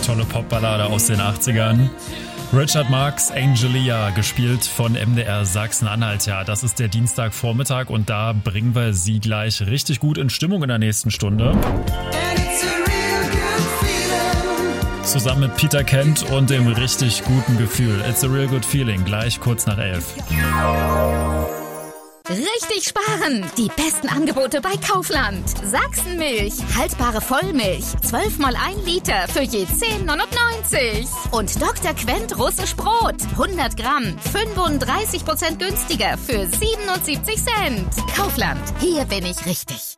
Tolle Popballade aus den 80ern. Richard Marx, Angelia, gespielt von MDR Sachsen-Anhalt. Ja, das ist der Dienstagvormittag und da bringen wir Sie gleich richtig gut in Stimmung in der nächsten Stunde. Zusammen mit Peter Kent und dem richtig guten Gefühl. It's a real good feeling, gleich kurz nach 11. Richtig sparen! Die besten Angebote bei Kaufland. Sachsenmilch, haltbare Vollmilch, 12 mal 1 Liter für je 10,99. Und Dr. Quent russisch Brot, 100 Gramm, 35% günstiger für 77 Cent. Kaufland, hier bin ich richtig.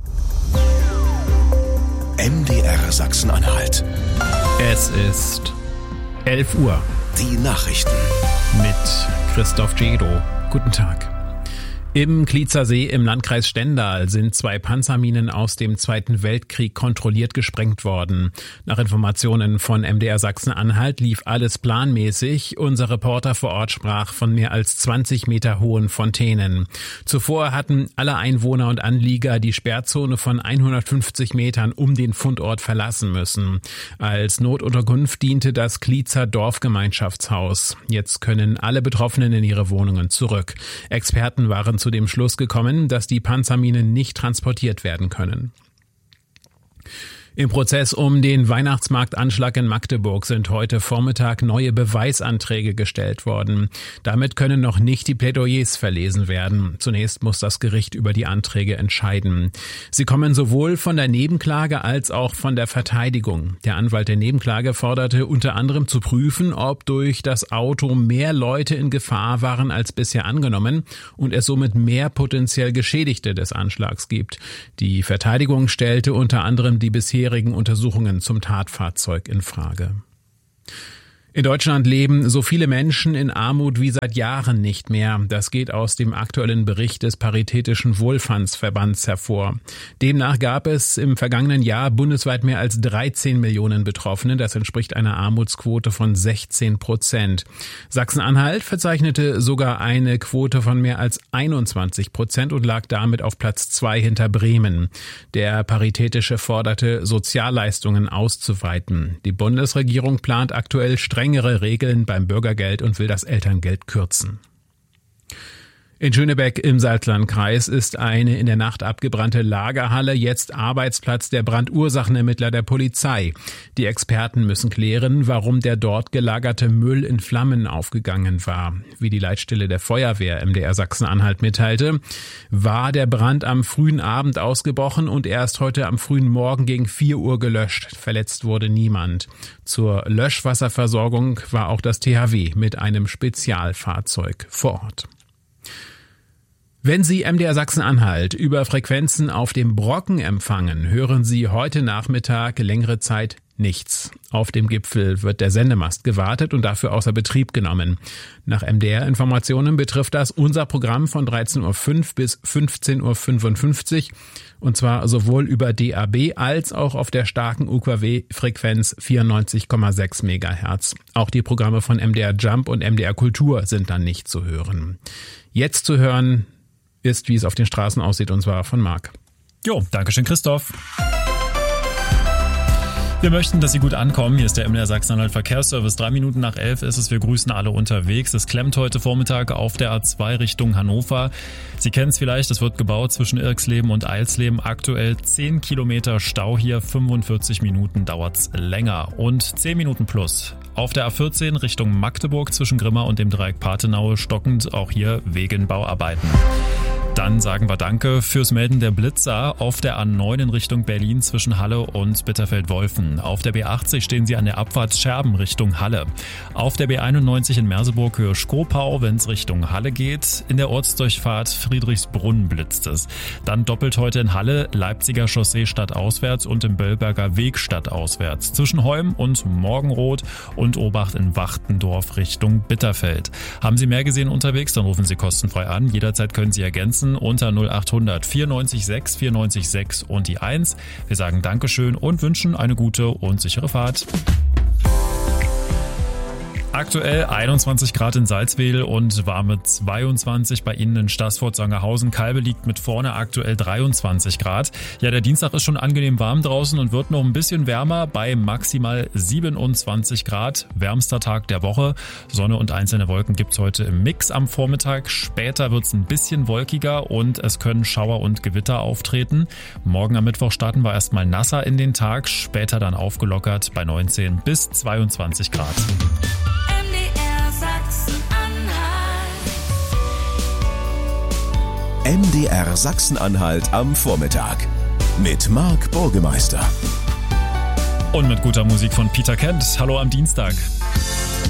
MDR Sachsen-Anhalt. Es ist 11 Uhr. Die Nachrichten. Mit Christoph Jedo. Guten Tag. Im Klietzer See im Landkreis Stendal sind 2 Panzerminen aus dem Zweiten Weltkrieg kontrolliert gesprengt worden. Nach Informationen von MDR Sachsen-Anhalt lief alles planmäßig. Unser Reporter vor Ort sprach von mehr als 20 Meter hohen Fontänen. Zuvor hatten alle Einwohner und Anlieger die Sperrzone von 150 Metern um den Fundort verlassen müssen. Als Notunterkunft diente das Klietzer Dorfgemeinschaftshaus. Jetzt können alle Betroffenen in ihre Wohnungen zurück. Experten waren zu dem Schluss gekommen, dass die Panzerminen nicht transportiert werden können. Im Prozess um den Weihnachtsmarktanschlag in Magdeburg sind heute Vormittag neue Beweisanträge gestellt worden. Damit können noch nicht die Plädoyers verlesen werden. Zunächst muss das Gericht über die Anträge entscheiden. Sie kommen sowohl von der Nebenklage als auch von der Verteidigung. Der Anwalt der Nebenklage forderte unter anderem zu prüfen, ob durch das Auto mehr Leute in Gefahr waren als bisher angenommen und es somit mehr potenziell Geschädigte des Anschlags gibt. Die Verteidigung stellte unter anderem die bisherigen Untersuchungen zum Tatfahrzeug in Frage. In Deutschland leben so viele Menschen in Armut wie seit Jahren nicht mehr. Das geht aus dem aktuellen Bericht des Paritätischen Wohlfahrtsverbands hervor. Demnach gab es im vergangenen Jahr bundesweit mehr als 13 Millionen Betroffene. Das entspricht einer Armutsquote von 16%. Sachsen-Anhalt verzeichnete sogar eine Quote von mehr als 21% und lag damit auf Platz 2 hinter Bremen. Der Paritätische forderte, Sozialleistungen auszuweiten. Die Bundesregierung plant aktuell strengere Regeln beim Bürgergeld und will das Elterngeld kürzen. In Schönebeck im Salzlandkreis ist eine in der Nacht abgebrannte Lagerhalle jetzt Arbeitsplatz der Brandursachenermittler der Polizei. Die Experten müssen klären, warum der dort gelagerte Müll in Flammen aufgegangen war. Wie die Leitstelle der Feuerwehr MDR Sachsen-Anhalt mitteilte, war der Brand am frühen Abend ausgebrochen und erst heute am frühen Morgen gegen 4 Uhr gelöscht. Verletzt wurde niemand. Zur Löschwasserversorgung war auch das THW mit einem Spezialfahrzeug vor Ort. Wenn Sie MDR Sachsen-Anhalt über Frequenzen auf dem Brocken empfangen, hören Sie heute Nachmittag längere Zeit nichts. Auf dem Gipfel wird der Sendemast gewartet und dafür außer Betrieb genommen. Nach MDR-Informationen betrifft das unser Programm von 13.05 Uhr bis 15.55 Uhr und zwar sowohl über DAB als auch auf der starken UKW-Frequenz 94,6 MHz. Auch die Programme von MDR Jump und MDR Kultur sind dann nicht zu hören. Jetzt zu hören ist, wie es auf den Straßen aussieht, und zwar von Marc. Jo, dankeschön Christoph. Wir möchten, dass Sie gut ankommen. Hier ist der MDR Sachsen-Anhalt Verkehrsservice. 3 Minuten nach 11 ist es. Wir grüßen alle unterwegs. Es klemmt heute Vormittag auf der A2 Richtung Hannover. Sie kennen es vielleicht, es wird gebaut zwischen Irxleben und Eilsleben. Aktuell 10 Kilometer Stau hier, 45 Minuten dauert's länger. Und 10 Minuten plus. Auf der A14 Richtung Magdeburg zwischen Grimma und dem Dreieck Pathenaue stockend, auch hier wegen Bauarbeiten. Dann sagen wir Danke fürs Melden der Blitzer auf der A9 in Richtung Berlin zwischen Halle und Bitterfeld-Wolfen. Auf der B80 stehen Sie an der Abfahrt Scherben Richtung Halle. Auf der B91 in Merseburg Höhe Skopau, wenn es Richtung Halle geht. In der Ortsdurchfahrt Friedrichsbrunn blitzt es. Dann doppelt heute in Halle, Leipziger Chaussee stadtauswärts und im Böllberger Weg stadtauswärts. Zwischen Heum und Morgenroth und Obacht in Wachtendorf Richtung Bitterfeld. Haben Sie mehr gesehen unterwegs, dann rufen Sie kostenfrei an. Jederzeit können Sie ergänzen unter 0800 94 6 94 6 und die 1. Wir sagen Dankeschön und wünschen eine gute und sichere Fahrt. Aktuell 21 Grad in Salzwedel und warme 22 bei Ihnen in Staßfurt-Sangerhausen. Kalbe liegt mit vorne aktuell 23 Grad. Ja, der Dienstag ist schon angenehm warm draußen und wird noch ein bisschen wärmer bei maximal 27 Grad. Wärmster Tag der Woche. Sonne und einzelne Wolken gibt's heute im Mix am Vormittag. Später wird's ein bisschen wolkiger und es können Schauer und Gewitter auftreten. Morgen am Mittwoch starten wir erstmal nasser in den Tag, später dann aufgelockert bei 19 bis 22 Grad. MDR Sachsen-Anhalt am Vormittag mit Marc Burgemeister. Und mit guter Musik von Peter Kent. Hallo am Dienstag.